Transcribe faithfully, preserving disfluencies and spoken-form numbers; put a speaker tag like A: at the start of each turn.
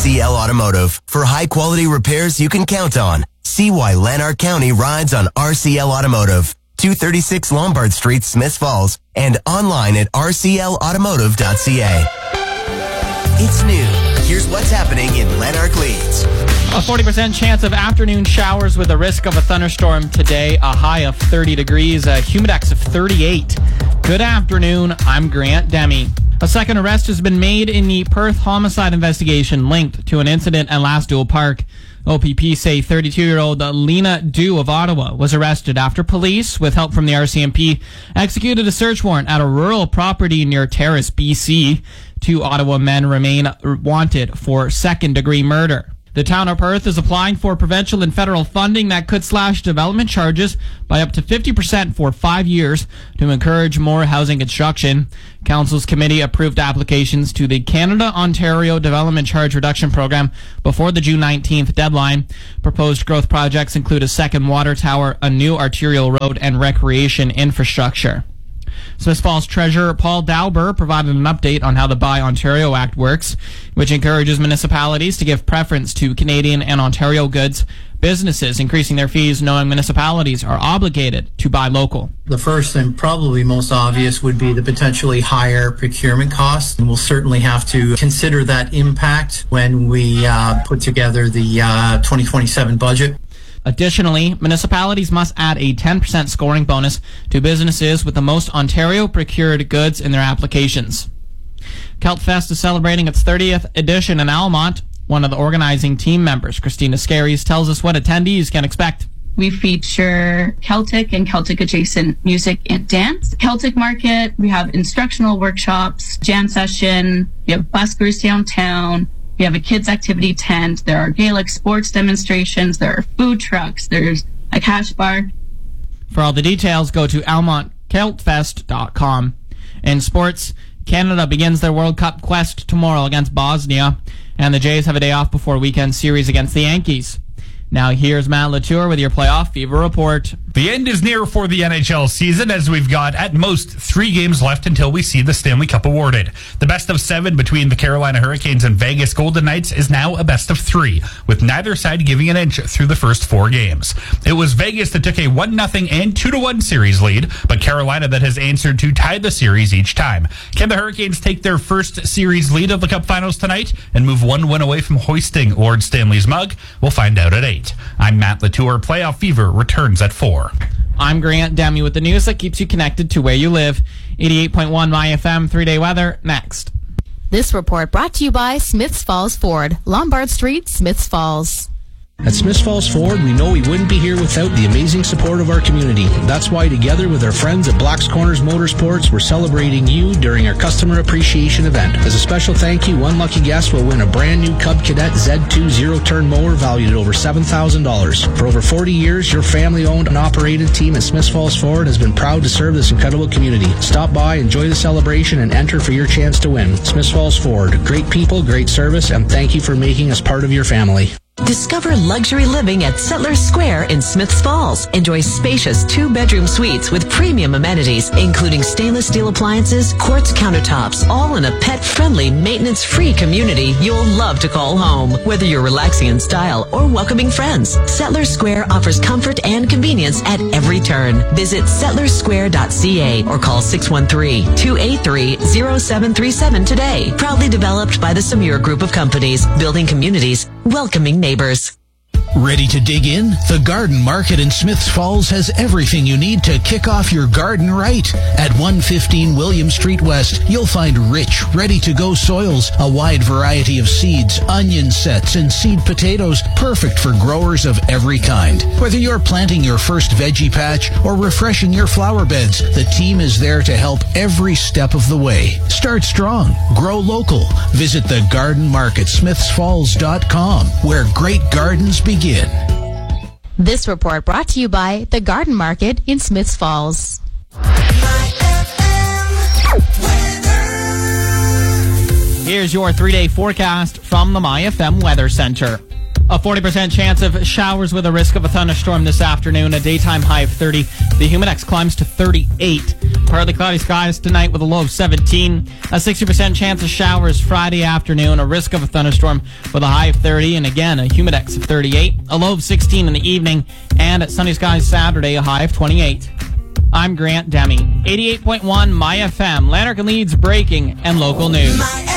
A: C L Automotive. For high-quality repairs you can count on. See why Lanark County rides on R C L Automotive. two thirty-six Lombard Street, Smiths Falls, and online at r c l automotive dot c a. It's noon. Here's what's happening in Lanark Leeds.
B: A forty percent chance of afternoon showers with a risk of a thunderstorm today. A high of thirty degrees, a humidex of thirty-eight. Good afternoon. I'm Grant Demi. A second arrest has been made in the Perth homicide investigation linked to an incident at Lasdule Park. O P P say thirty-two-year-old Lena Dew of Ottawa was arrested after police, with help from the R C M P, executed a search warrant at a rural property near Terrace, B C. Two Ottawa men remain wanted for second-degree murder. The town of Perth is applying for provincial and federal funding that could slash development charges by up to fifty percent for five years to encourage more housing construction. Council's committee approved applications to the Canada-Ontario Development Charge Reduction Program before the June nineteenth deadline. Proposed growth projects include a second water tower, a new arterial road, and recreation infrastructure. Smiths Falls Treasurer Paul Dauber provided an update on how the Buy Ontario Act works, which encourages municipalities to give preference to Canadian and Ontario goods, businesses increasing their fees knowing municipalities are obligated to buy local.
C: The first and probably most obvious would be the potentially higher procurement costs. And we'll certainly have to consider that impact when we uh, put together the uh, twenty twenty-seven budget.
B: Additionally, municipalities must add a ten percent scoring bonus to businesses with the most Ontario-procured goods in their applications. Keltfest is celebrating its thirtieth edition in Almont. One of the organizing team members, Christina Scaries, tells us what attendees can expect.
D: We feature Celtic and Celtic-adjacent music and dance. Celtic Market, we have instructional workshops, jam session, we have buskers downtown. We have a kids activity tent. There are Gaelic sports demonstrations. There are food trucks. There's a cash bar.
B: For all the details, go to almont keltfest dot com. In sports, Canada begins their World Cup quest tomorrow against Bosnia, and the Jays have a day off before weekend series against the Yankees. Now here's Matt Latour with your playoff fever report.
E: The end is near for the N H L season, as we've got at most three games left until we see the Stanley Cup awarded. The best of seven between the Carolina Hurricanes and Vegas Golden Knights is now a best of three, with neither side giving an inch through the first four games. It was Vegas that took a one nothing and two to one series lead, but Carolina that has answered to tie the series each time. Can the Hurricanes take their first series lead of the Cup Finals tonight and move one win away from hoisting Lord Stanley's mug? We'll find out at eight. I'm Matt Latour. Playoff Fever returns at four.
B: I'm Grant Demi with the news that keeps you connected to where you live. eighty-eight point one My F M, three-day weather, next.
F: This report brought to you by Smiths Falls Ford, Lombard Street, Smiths Falls.
G: At Smiths Falls Ford, we know we wouldn't be here without the amazing support of our community. That's why, together with our friends at Black's Corners Motorsports, we're celebrating you during our Customer Appreciation event. As a special thank you, one lucky guest will win a brand new Cub Cadet Z two zero-turn mower valued at over seven thousand dollars. For over forty years, your family-owned and operated team at Smiths Falls Ford has been proud to serve this incredible community. Stop by, enjoy the celebration, and enter for your chance to win. Smiths Falls Ford. Great people, great service, and thank you for making us part of your family.
H: Discover luxury living at Settlers Square in Smiths Falls. Enjoy spacious two-bedroom suites with premium amenities, including stainless steel appliances, quartz countertops, all in a pet-friendly, maintenance-free community you'll love to call home. Whether you're relaxing in style or welcoming friends, Settlers Square offers comfort and convenience at every turn. Visit settlers square dot c a or call six one three, two eight three, zero seven three seven today. Proudly developed by the Samir Group of Companies, building communities, welcoming neighbors.
I: Ready to dig in? The Garden Market in Smiths Falls has everything you need to kick off your garden right. At one fifteen William Street West, you'll find rich, ready-to-go soils, a wide variety of seeds, onion sets, and seed potatoes, perfect for growers of every kind. Whether you're planting your first veggie patch or refreshing your flower beds, the team is there to help every step of the way. Start strong. Grow local. Visit the Garden Market, smiths falls dot com, where great gardens begin.
F: This report brought to you by the Garden Market in Smiths Falls.
B: Here's your three-day forecast from the My F M Weather Center. A forty percent chance of showers with a risk of a thunderstorm this afternoon. A daytime high of thirty. The humidex climbs to thirty-eight. Partly cloudy skies tonight with a low of seventeen. A sixty percent chance of showers Friday afternoon. A risk of a thunderstorm with a high of thirty. And again, a humidex of thirty-eight. A low of sixteen in the evening. And at sunny skies Saturday, a high of twenty-eight. I'm Grant Demi. eighty-eight point one My F M. Lanark and Leeds breaking and local news.